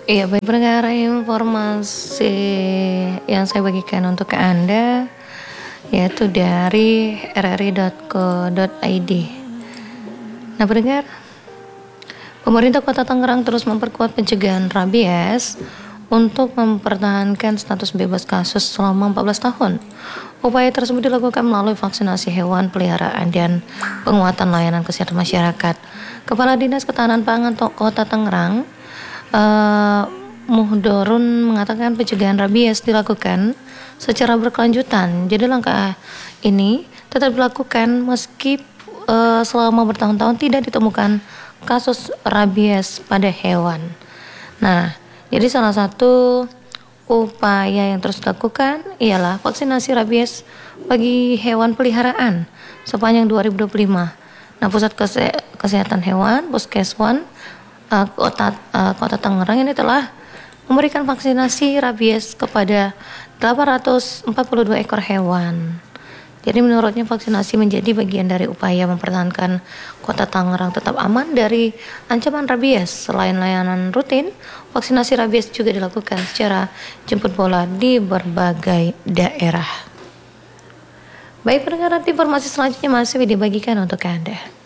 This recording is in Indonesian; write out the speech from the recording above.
Iya, baik pendengar, informasi yang saya bagikan untuk ke Anda yaitu dari rri.co.id. Nah, pendengar, pemerintah Kota Tangerang terus memperkuat pencegahan rabies untuk mempertahankan status bebas kasus selama 14 tahun. Upaya tersebut dilakukan melalui vaksinasi hewan peliharaan dan penguatan layanan kesehatan masyarakat. Kepala Dinas Ketahanan Pangan Kota Tangerang, Muhdorun, mengatakan pencegahan rabies dilakukan secara berkelanjutan. Jadi langkah ini tetap dilakukan meski selama bertahun-tahun tidak ditemukan kasus rabies pada hewan. Nah, jadi salah satu upaya yang terus dilakukan ialah vaksinasi rabies bagi hewan peliharaan sepanjang 2025. Nah, Pusat Kesehatan Hewan Puskeswan Kota Tangerang ini telah memberikan vaksinasi rabies kepada 842 ekor hewan. Jadi menurutnya vaksinasi menjadi bagian dari upaya mempertahankan Kota Tangerang tetap aman dari ancaman rabies. Selain layanan rutin, vaksinasi rabies juga dilakukan secara jemput bola di berbagai daerah. Baik pendengar, informasi selanjutnya masih dibagikan untuk Anda.